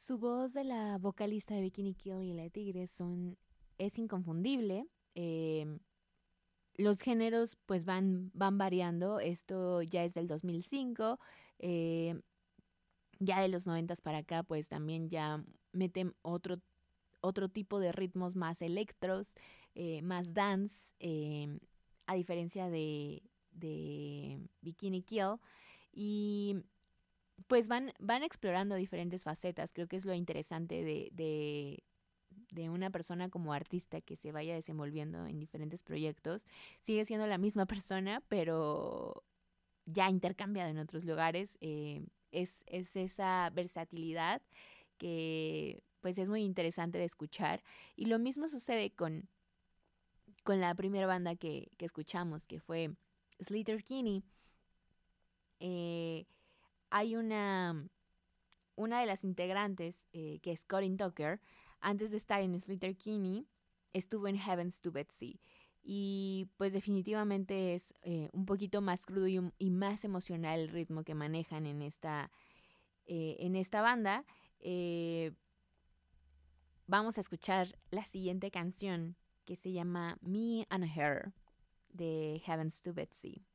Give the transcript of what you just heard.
Su voz de la vocalista de Bikini Kill y La Tigre es inconfundible. Los géneros pues van variando. Esto ya es del 2005. eh, ya de los 90 para acá pues también ya meten otro tipo de ritmos más electros, más dance, a diferencia de Bikini Kill. Y pues van explorando diferentes facetas. Creo que es lo interesante de una persona como artista que se vaya desenvolviendo en diferentes proyectos. Sigue siendo la misma persona, pero ya intercambiado en otros lugares. Es esa versatilidad que pues es muy interesante de escuchar. Y lo mismo sucede con la primera banda que escuchamos, que fue Sleater-Kinney. Eh, Hay una de las integrantes, que es Corinne Tucker, antes de estar en Sleater-Kinney, estuvo en Heavens to Betsy. Y pues definitivamente es un poquito más crudo y más emocional el ritmo que manejan en esta banda. Eh, Vamos a escuchar la siguiente canción que se llama Me and Her de Heavens to Betsy.